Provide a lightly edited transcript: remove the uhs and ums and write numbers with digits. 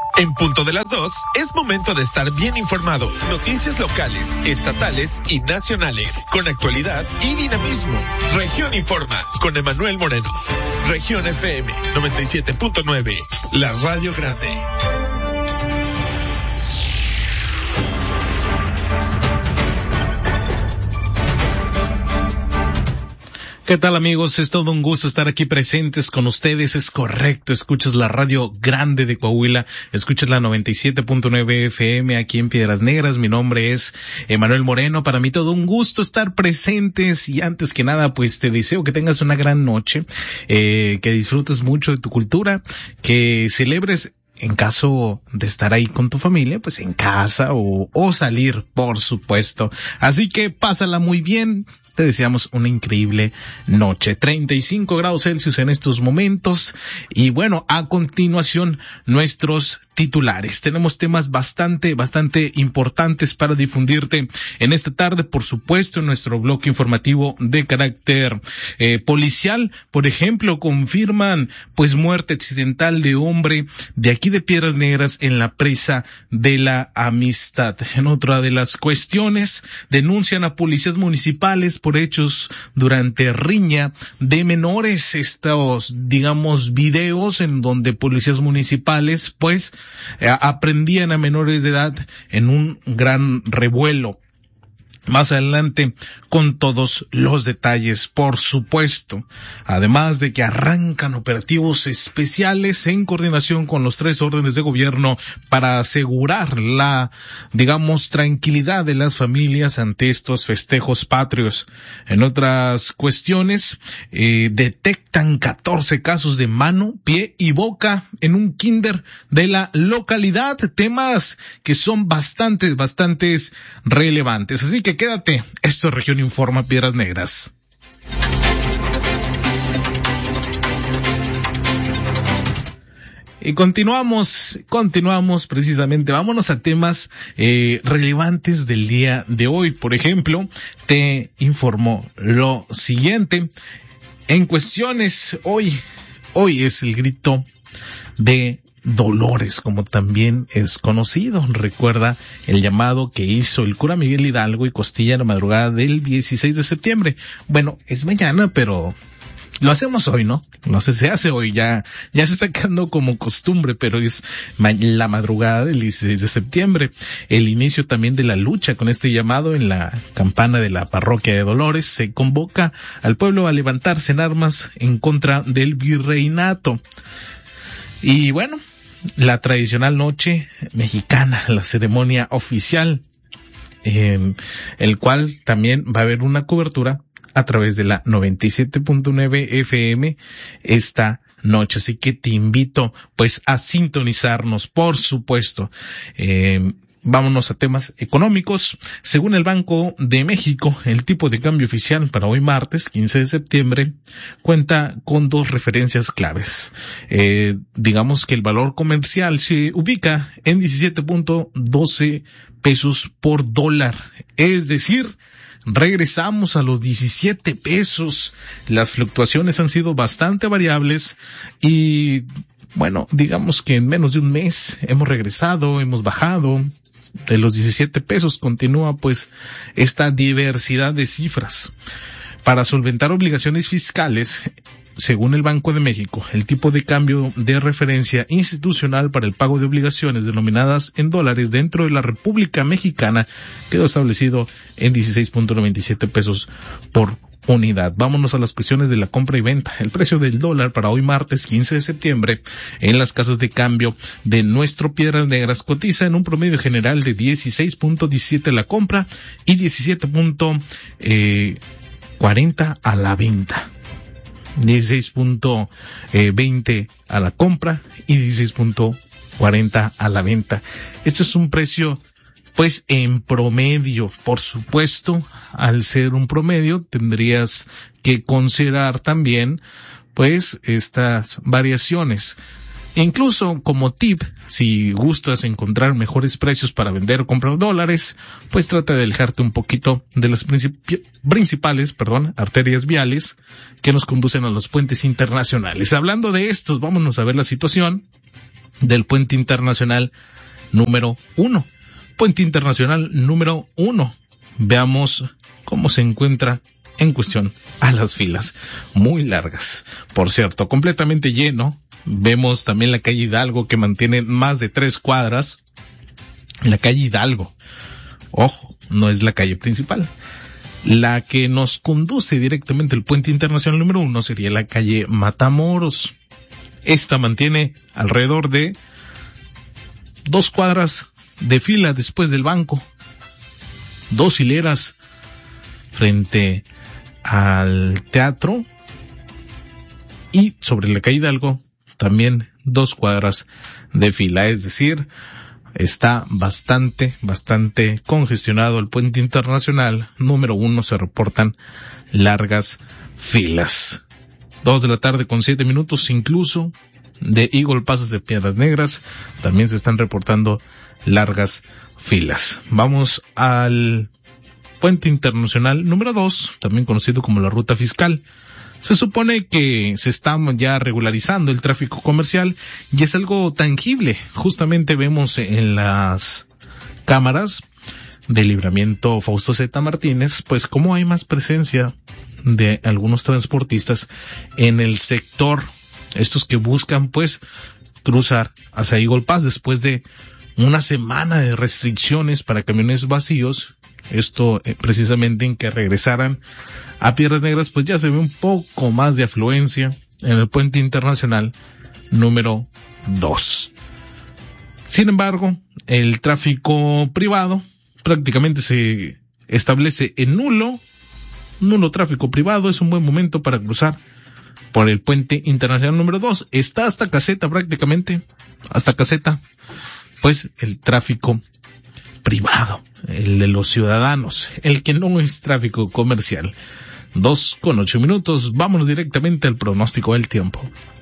En punto de las 2, es momento de estar bien informado. Noticias locales, estatales y nacionales, con actualidad y dinamismo. Región Informa, con Emanuel Moreno. Región FM 97.9, la radio grande. ¿Qué tal, amigos? Es todo un gusto estar aquí presentes con ustedes. Es correcto, escuchas la radio grande de Coahuila, escuchas la 97.9 FM aquí en Piedras Negras. Mi nombre es Emanuel Moreno. Para mí todo un gusto estar presentes y antes que nada pues te deseo que tengas una gran noche, que disfrutes mucho de tu cultura, que celebres en caso de estar ahí con tu familia, pues en casa o salir, por supuesto. Así que pásala muy bien. Te deseamos una increíble noche. 35 grados Celsius en estos momentos. Y bueno, a continuación, nuestros titulares. Tenemos temas bastante importantes para difundirte en esta tarde, por supuesto, en nuestro bloque informativo de carácter policial. Por ejemplo, confirman pues muerte accidental de hombre de aquí de Piedras Negras en la presa de la Amistad. En otra de las cuestiones, denuncian a policías municipales por hechos durante riña de menores. Estos, digamos, videos en donde policías municipales pues aprendían a menores de edad en un gran revuelo. Más adelante con todos los detalles, por supuesto. Además de que arrancan operativos especiales en coordinación con los 3 órdenes de gobierno para asegurar la, digamos, tranquilidad de las familias ante estos festejos patrios. En otras cuestiones, detectan 14 casos de mano, pie y boca en un kinder de la localidad. Temas que son bastantes relevantes. Así que quédate, esto es Región Informa Piedras Negras. Y continuamos precisamente, vámonos a temas relevantes del día de hoy. Por ejemplo, te informo lo siguiente, en cuestiones, hoy es el grito de Dolores, como también es conocido. Recuerda el llamado que hizo el cura Miguel Hidalgo y Costilla en la madrugada del 16 de septiembre. Bueno, es mañana, pero lo hacemos hoy, ¿no? No sé, se hace hoy, ya se está quedando como costumbre, pero es la madrugada del 16 de septiembre. El inicio también de la lucha con este llamado en la campana de la parroquia de Dolores. Se convoca al pueblo a levantarse en armas en contra del virreinato. Y bueno, la tradicional noche mexicana, la ceremonia oficial, el cual también va a haber una cobertura a través de la 97.9 FM esta noche. Así que te invito pues a sintonizarnos, por supuesto. Vámonos a temas económicos. Según el Banco de México, el tipo de cambio oficial para hoy martes 15 de septiembre cuenta con 2 referencias claves. Digamos que el valor comercial se ubica en 17.12 pesos por dólar. Es decir, regresamos a los 17 pesos. Las fluctuaciones han sido bastante variables y bueno, digamos que en menos de un mes hemos regresado, hemos bajado. De los 17 pesos continúa pues esta diversidad de cifras. Para solventar obligaciones fiscales, según el Banco de México, el tipo de cambio de referencia institucional para el pago de obligaciones denominadas en dólares dentro de la República Mexicana quedó establecido en 16.97 pesos por unidad. Vámonos a las cuestiones de la compra y venta. El precio del dólar para hoy martes 15 de septiembre en las casas de cambio de nuestro Piedras Negras cotiza en un promedio general de 16.17 la compra y 17.40 a la venta. 16.20 a la compra y 16.40 a la venta. Este es un precio pues en promedio. Por supuesto, al ser un promedio tendrías que considerar también pues estas variaciones. Incluso como tip, si gustas encontrar mejores precios para vender o comprar dólares, pues trata de alejarte un poquito de las principales arterias viales que nos conducen a los puentes internacionales. Hablando de estos, vámonos a ver la situación del puente internacional número 1. Puente internacional número 1. Veamos cómo se encuentra en cuestión a las filas muy largas. Por cierto, completamente lleno. Vemos también la calle Hidalgo, que mantiene más de 3 cuadras. La calle Hidalgo. Ojo, no es la calle principal. La que nos conduce directamente al puente internacional número 1 sería la calle Matamoros. Esta mantiene alrededor de 2 cuadras de fila después del banco. 2 hileras frente al teatro. Y sobre la calle Hidalgo también 2 cuadras de fila. Es decir, está bastante congestionado el puente internacional número 1. Se reportan largas filas. 2 de la tarde con 7 minutos, incluso de Eagle Pass de Piedras Negras también se están reportando largas filas. Vamos al puente internacional número 2, también conocido como la ruta fiscal. Se supone que se está ya regularizando el tráfico comercial y es algo tangible. Justamente vemos en las cámaras de Libramiento Fausto Z. Martínez, pues cómo hay más presencia de algunos transportistas en el sector. Estos que buscan pues cruzar hacia Eagle Pass después de una semana de restricciones para camiones vacíos. Esto precisamente en que regresaran a Piedras Negras, pues ya se ve un poco más de afluencia en el puente internacional número 2. Sin embargo, el tráfico privado prácticamente se establece en nulo tráfico privado. Es un buen momento para cruzar por el puente internacional número 2. Está hasta Caseta prácticamente, hasta Caseta, pues el tráfico privado, el de los ciudadanos, el que no es tráfico comercial. 2:08. Vámonos directamente al pronóstico del tiempo.